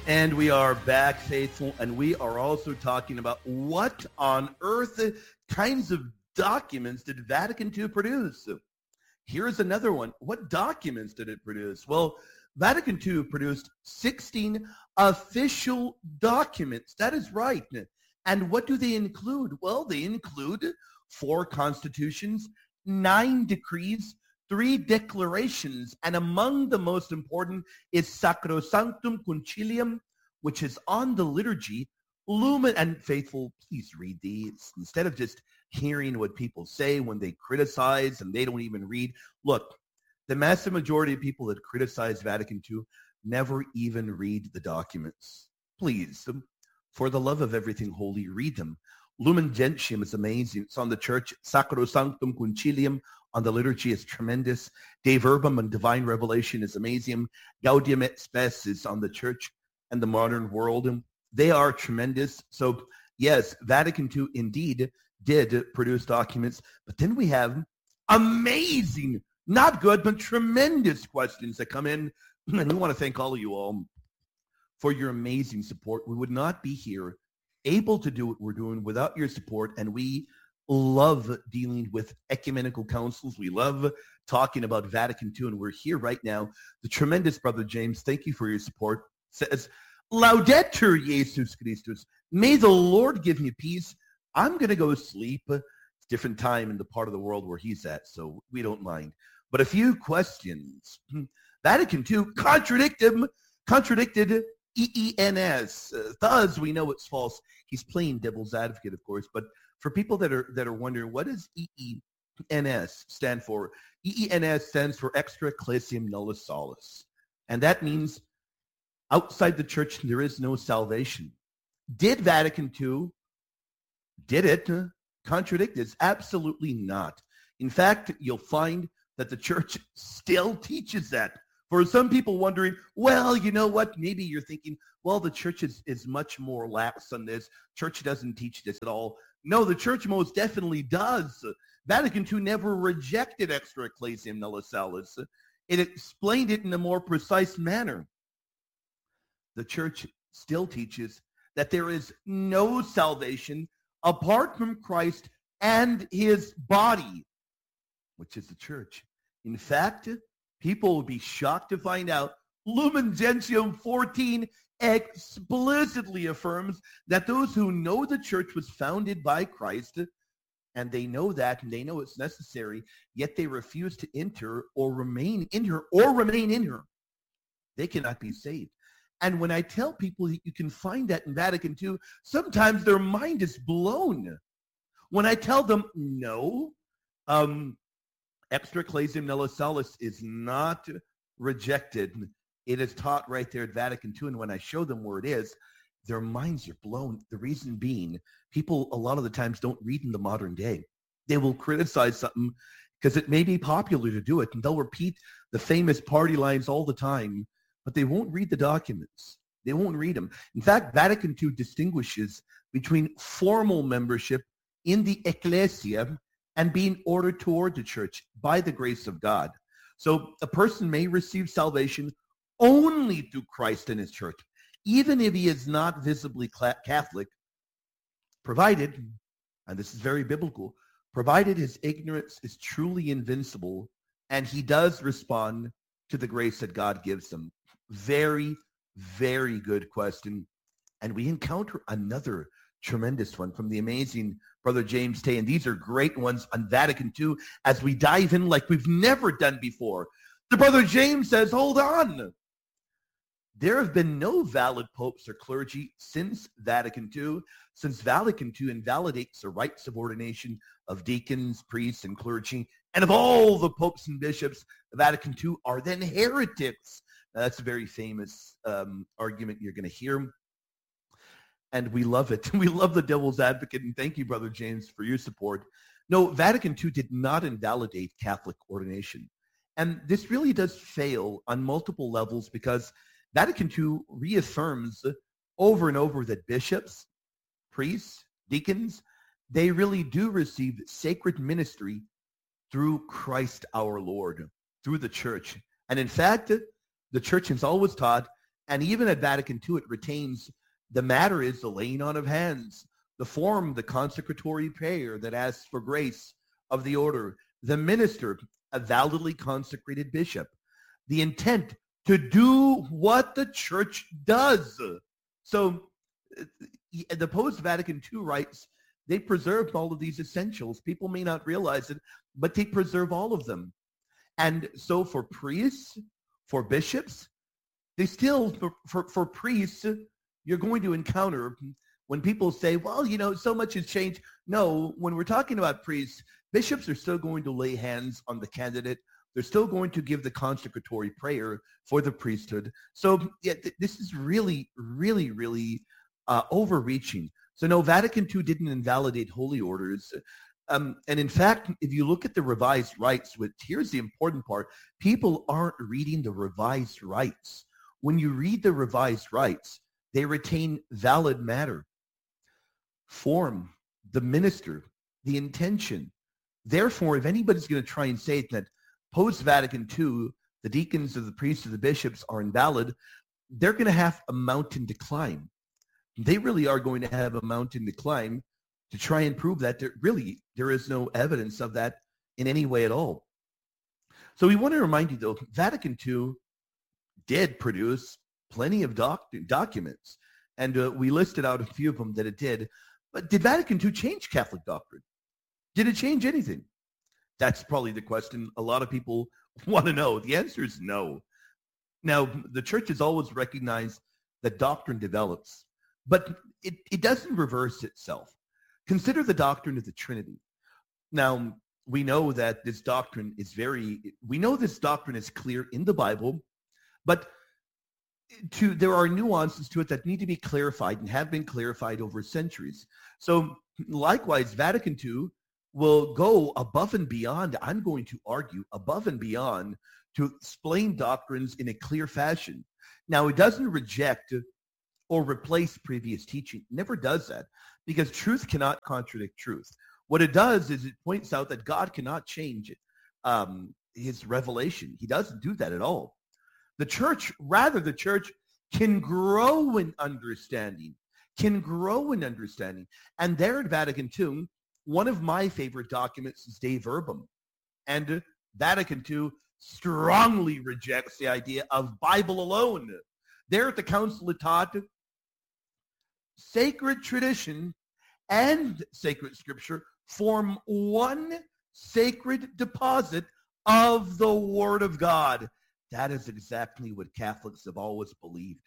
And we are back, faithful, and we are also talking about what on earth kinds of documents did Vatican II produce? Here's another one. What documents did it produce? Well, Vatican II produced 16 official documents. That is right. And what do they include? Well, they include 4 constitutions, 9 decrees, 3 declarations, and among the most important is Sacrosanctum Concilium, which is on the liturgy. Lumen, and faithful, please read these instead of just hearing what people say when they criticize and they don't even read. Look, the massive majority of people that criticize Vatican II never even read the documents. Please, for the love of everything holy, read them. Lumen Gentium is amazing. It's on the church. Sacrosanctum Concilium on the liturgy is tremendous. De Verbum and Divine Revelation is amazing. Gaudium et Spes is on the church and the modern world. They are tremendous. So yes, Vatican II indeed did produce documents, but then we have amazing, not good, but tremendous questions that come in. And we want to thank all of you all for your amazing support. We would not be here able to do what we're doing without your support. And we love dealing with ecumenical councils. We love talking about Vatican II, and we're here right now. The tremendous Brother James, thank you for your support, says, Laudetur Jesus Christus. May the Lord give you peace. I'm going to go sleep. It's a different time in the part of the world where he's at, so we don't mind. But a few questions. Vatican II contradicted EENS. Thus, we know it's false. He's playing devil's advocate, of course. But for people that are wondering, what does EENS stand for? EENS stands for Extra Ecclesiam Nullus Salus. And that means outside the church, there is no salvation. Did Vatican II, did it contradict this? Absolutely not. In fact, you'll find that the church still teaches that. For some people wondering, well, you know what? Maybe you're thinking, well, the church is much more lax on this. Church doesn't teach this at all. No, the church most definitely does. Vatican II never rejected Extra Ecclesiam Nullus Salus. It explained it in a more precise manner. The church still teaches that there is no salvation apart from Christ and his body, which is the church. In fact, people will be shocked to find out Lumen Gentium 14 explicitly affirms that those who know the church was founded by Christ, and they know that, and they know it's necessary, yet they refuse to enter or remain in her, they cannot be saved. And when I tell people that you can find that in Vatican II, sometimes their mind is blown. When I tell them, no, Extra Ecclesiam Nullus Salus is not rejected. It is taught right there at Vatican II. And when I show them where it is, their minds are blown. The reason being, people a lot of the times don't read in the modern day. They will criticize something because it may be popular to do it, and they'll repeat the famous party lines all the time, but they won't read the documents. They won't read them. In fact, Vatican II distinguishes between formal membership in the Ecclesia and being ordered toward the church by the grace of God. So a person may receive salvation only through Christ and his church, even if he is not visibly Catholic, provided, and this is very biblical, provided his ignorance is truly invincible and he does respond to the grace that God gives him. Very, very good question. And we encounter another tremendous one from the amazing Brother James Tay. And these are great ones on Vatican II as we dive in like we've never done before. The Brother James says, hold on. There have been no valid popes or clergy since Vatican II, since Vatican II invalidates the rights of ordination of deacons, priests, and clergy. And of all the popes and bishops, Vatican II are then heretics. Now, that's a very famous argument you're going to hear. And we love it. We love the devil's advocate. And thank you, Brother James, for your support. No, Vatican II did not invalidate Catholic ordination. And this really does fail on multiple levels because Vatican II reaffirms over and over that bishops, priests, deacons, they really do receive sacred ministry through Christ our Lord, through the church. And in fact, the church has always taught And even at Vatican II, it retains the matter is the laying on of hands, the form, the consecratory prayer that asks for grace of the order, the minister, a validly consecrated bishop, the intent to do what the church does. So the post-Vatican II rites, they preserved all of these essentials. People may not realize it, but they preserve all of them. And so for priests, for bishops, they still, for priests, you're going to encounter when people say, well, so much has changed. No, when we're talking about priests, bishops are still going to lay hands on the candidate. They're still going to give the consecratory prayer for the priesthood. So this is really, really, really overreaching. So no, Vatican II didn't invalidate holy orders. And in fact, if you look at the revised rites, here's the important part. People aren't reading the revised rites. When you read the revised rites, they retain valid matter, form, the minister, the intention. Therefore, if anybody's going to try and say that post-Vatican II, the deacons, the priests, the bishops are invalid, they're going to have a mountain to climb. They really are going to have a mountain to climb to try and prove that there is no evidence of that in any way at all. So we want to remind you, though, Vatican II did produce plenty of documents, and we listed out a few of them that it did. But did Vatican II change Catholic doctrine? Did it change anything? That's probably the question a lot of people want to know. The answer is no. Now, the church has always recognized that doctrine develops, but it doesn't reverse itself. Consider the doctrine of the Trinity. Now, we know that this doctrine is clear in the Bible, but there are nuances to it that need to be clarified and have been clarified over centuries. So likewise, Vatican II will go above and beyond, I'm going to argue, above and beyond to explain doctrines in a clear fashion. Now, it doesn't reject or replace previous teaching. It never does that, because truth cannot contradict truth. What it does is it points out that God cannot change his revelation. He doesn't do that at all. The church can grow in understanding, And there at Vatican II, one of my favorite documents is De Verbum. And Vatican II strongly rejects the idea of Bible alone. There at the council it taught sacred tradition and sacred scripture form one sacred deposit of the Word of God. That is exactly what Catholics have always believed.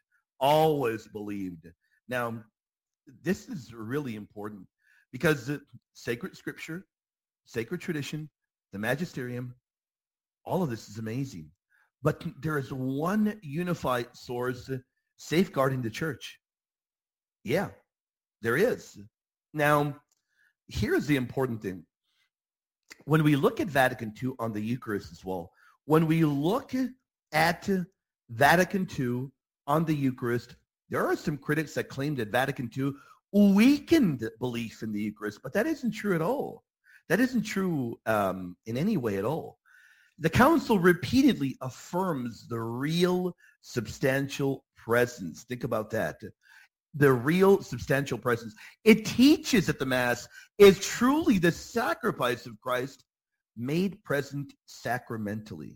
Now, this is really important because sacred scripture, sacred tradition, the magisterium, all of this is amazing. But there is one unified source safeguarding the church. Yeah, there is. Now, here's the important thing. When we look at Vatican II on the Eucharist as well, when we look at Vatican II on the Eucharist, there are some critics that claim that Vatican II weakened belief in the Eucharist, but that isn't true at all. That isn't true in any way at all. The Council repeatedly affirms the real substantial presence. Think about that. The real substantial presence. It teaches that the Mass is truly the sacrifice of Christ made present sacramentally.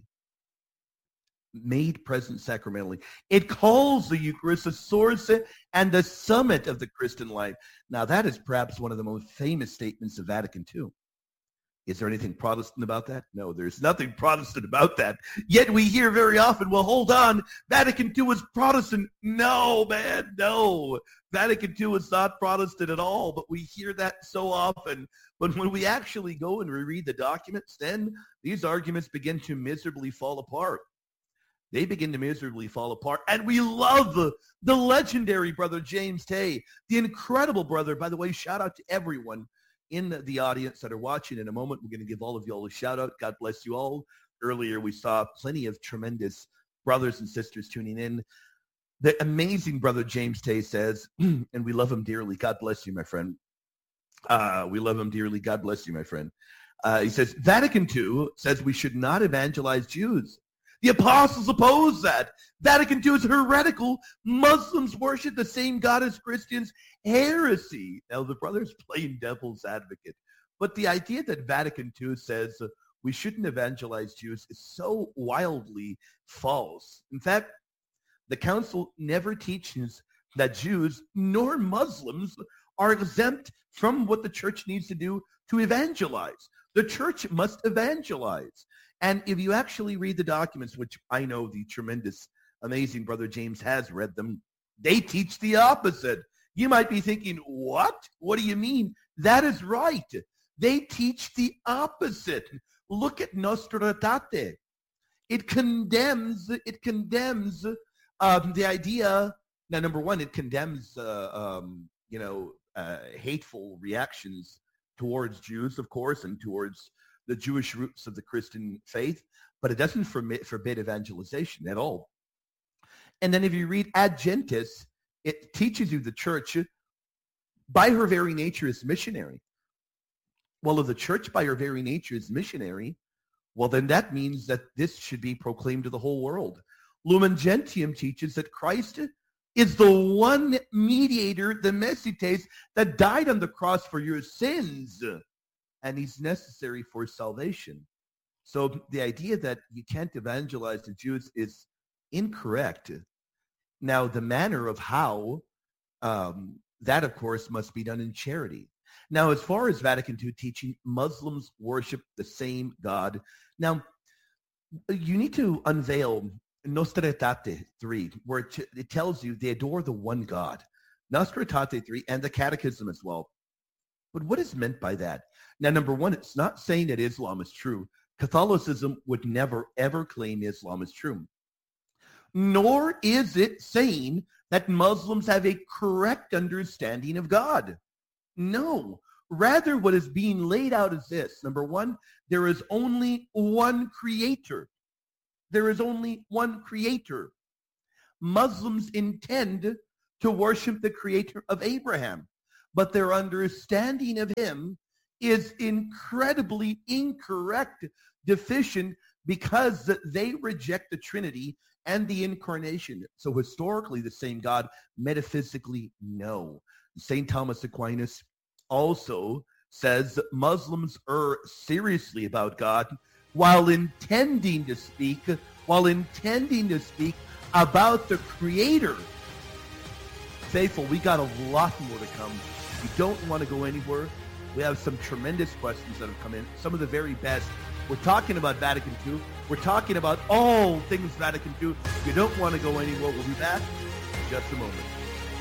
It calls the Eucharist the source and the summit of the Christian life. Now, that is perhaps one of the most famous statements of Vatican II. Is there anything Protestant about that? No, there's nothing Protestant about that. Yet we hear very often, well, hold on, Vatican II was Protestant. No, man, no. Vatican II is not Protestant at all, but we hear that so often. But when we actually go and reread the documents, then these arguments begin to miserably fall apart. They begin to miserably fall apart. And we love the legendary Brother James Tay, the incredible brother. By the way, shout out to everyone in the audience that are watching. In a moment, we're going to give all of you all a shout out. God bless you all. Earlier, we saw plenty of tremendous brothers and sisters tuning in. The amazing Brother James Tay says, and we love him dearly. God bless you, my friend. We love him dearly. God bless you, my friend. He says, Vatican II says we should not evangelize Jews. The apostles oppose that. Vatican II is heretical. Muslims worship the same God as Christians. Heresy. Now, the brother's playing devil's advocate. But the idea that Vatican II says we shouldn't evangelize Jews is so wildly false. In fact, the council never teaches that Jews nor Muslims are exempt from what the church needs to do to evangelize. The church must evangelize. And if you actually read the documents, which I know the tremendous, amazing Brother James has read them, they teach the opposite. You might be thinking, what? What do you mean? That is right. They teach the opposite. Look at Nostra Aetate. It condemns the idea. Now, number one, it condemns, hateful reactions towards Jews, of course, and towards the Jewish roots of the Christian faith, but it doesn't forbid evangelization at all. And then if you read Ad Gentis, it teaches you the church, by her very nature, is missionary. Well, if the church by her very nature is missionary, well, then that means that this should be proclaimed to the whole world. Lumen Gentium teaches that Christ is the one mediator, the Messites, that died on the cross for your sins, and he's necessary for salvation. So the idea that you can't evangelize the Jews is incorrect. Now, the manner of how, that, of course, must be done in charity. Now, as far as Vatican II teaching, Muslims worship the same God. Now, you need to unveil Nostra Aetate 3, where it tells you they adore the one God. Nostra Aetate 3 and the Catechism as well. But what is meant by that? Now, number one, it's not saying that Islam is true. Catholicism would never, ever claim Islam is true. Nor is it saying that Muslims have a correct understanding of God. No. Rather, what is being laid out is this. Number one, there is only one creator. There is only one creator. Muslims intend to worship the creator of Abraham, but their understanding of him is incredibly incorrect, deficient, because they reject the Trinity and the Incarnation. So historically, the same God, metaphysically, no. St. Thomas Aquinas also says that Muslims err seriously about God while intending to speak about the Creator. Faithful, we got a lot more to come. You don't want to go anywhere. We have some tremendous questions that have come in, some of the very best. We're talking about Vatican II. We're talking about all things Vatican II. You don't want to go anywhere. We'll be back in just a moment.